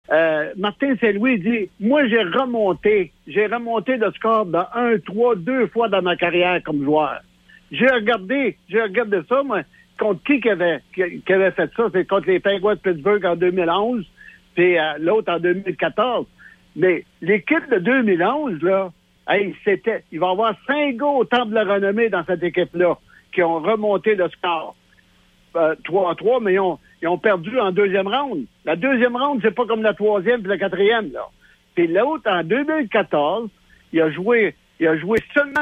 Martin Saint-Louis dit, moi, j'ai remonté le score de 1-3 2 fois dans ma carrière comme joueur. J'ai regardé ça, moi, contre qui avait fait ça? C'est contre les Penguins de Pittsburgh en 2011, puis l'autre en 2014. Mais l'équipe de 2011, là, il va y avoir 5 gars au temple de la renommée dans cette équipe-là qui ont remonté le score. 3-3, mais ils ont perdu en deuxième ronde. La deuxième ronde, c'est pas comme la troisième puis la quatrième, là. Puis l'autre, en 2014, il a joué seulement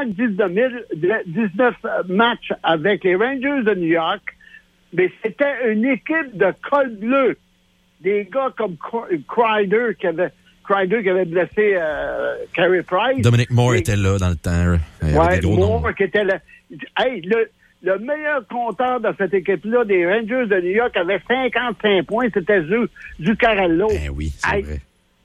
19 matchs avec les Rangers de New York, mais c'était une équipe de col bleu. Des gars comme Kreider qui avait blessé Carey Price. Dominic Moore était là dans le temps. Moore qui était là. Hey, le meilleur compteur de cette équipe-là, des Rangers de New York, avait 55 points. C'était Zuccarello. Ben oui, c'est vrai.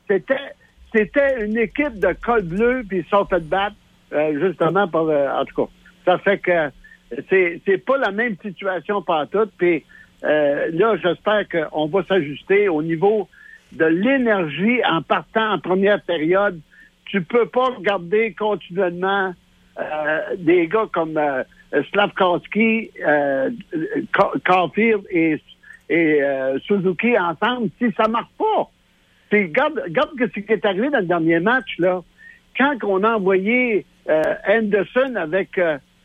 C'était une équipe de col bleu, puis ils sont fait battre, justement, en tout cas. Ça fait que c'est pas la même situation partout. Puis là, j'espère qu'on va s'ajuster au niveau de l'énergie en partant en première période. Tu peux pas regarder continuellement des gars comme Slavkovski, Caulfield et Suzuki ensemble si ça marche pas. Puis regarde ce qui est arrivé dans le dernier match, là. Quand on a envoyé Anderson avec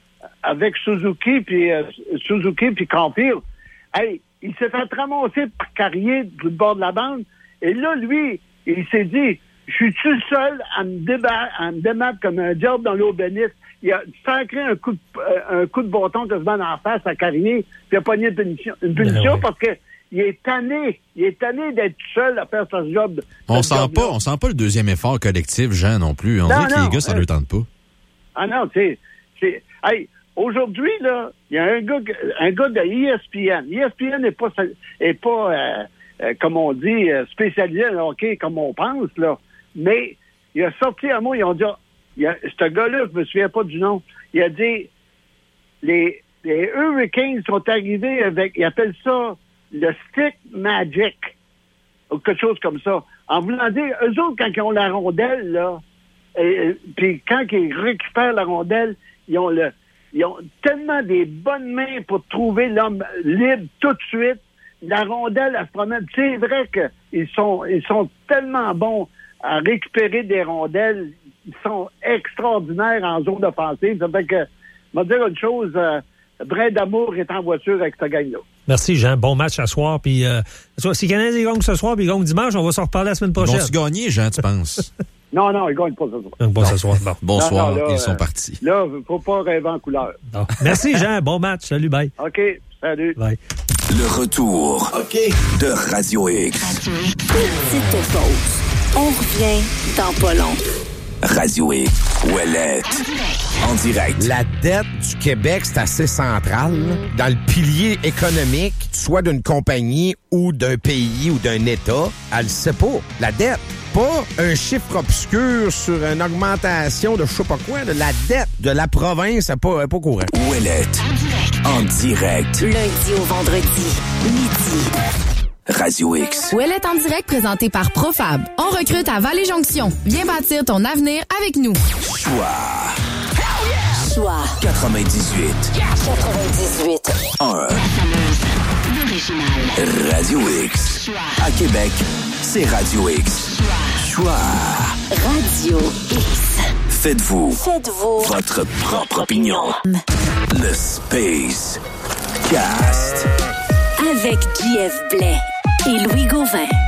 Suzuki puis Caulfield, il s'est fait ramasser par Carrier du bord de la bande. Et là, lui, il s'est dit, je suis tout seul à me débattre comme un diable dans l'eau bénite. Il a sacré un coup de bâton quasiment dans la face à Carrier, puis il a pogné une punition parce que il est tanné d'être seul à faire ce job. On sent pas le deuxième effort collectif, Jean, non plus. On dirait que les gars, ça ne leur tente pas. Ah non, aujourd'hui, là, il y a un gars de ESPN. ESPN n'est pas comme on dit, spécialisé dans le hockey comme on pense, là. Mais il a sorti un mot, ils ont dit, ce gars-là, je me souviens pas du nom, il a dit, les Hurricanes sont arrivés avec, ils appellent ça le stick magic, ou quelque chose comme ça. En voulant dire, eux autres, quand ils ont la rondelle, là, puis quand ils récupèrent la rondelle, ils ont tellement des bonnes mains pour trouver l'homme libre tout de suite. La rondelle, elle se promène. C'est vrai qu'ils sont tellement bons à récupérer des rondelles. Ils sont extraordinaires en zone offensive. Ça fait que, je vais dire une chose, Brin d'Amour est en voiture avec cette gang-là. Merci, Jean. Bon match ce soir. Puis, si les Canadiens gagnent ce soir puis ils gagnent dimanche, on va s'en reparler la semaine prochaine. Ils vont-tu gagner, Jean, tu penses? Non, ils gagnent pas ce soir. Bon, ce soir. Bonsoir, ils sont partis. Là, faut pas rêver en couleur. Non. Merci, Jean. Bon match. Salut, bye. OK, salut. Bye. Le retour de Radio X. Petite pause. On revient dans pas long. Radio X, Ouellette. En direct. La dette du Québec, c'est assez central. Dans le pilier économique, soit d'une compagnie ou d'un pays ou d'un État, elle le sait pas. La dette. Pas un chiffre obscur sur une augmentation de je sais pas quoi, de la dette de la province, elle pas courant. Ouellette. En direct. Lundi au vendredi, midi. Radio X. Ouellette en direct présenté par Profab. On recrute à Vallée-Jonction. Viens bâtir ton avenir avec nous. Choix 98. 1. Radio X. À Québec, c'est Radio X. Choix. Radio X. Faites-vous votre propre opinion. Le Space Cast. Avec JF Blais et Louis Gauvin.